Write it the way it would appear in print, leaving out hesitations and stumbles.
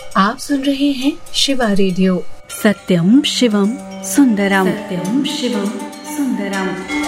आप सुन रहे हैं शिवा रेडियो। सत्यम शिवम सुंदरम। सत्यम शिवम सुंदरम।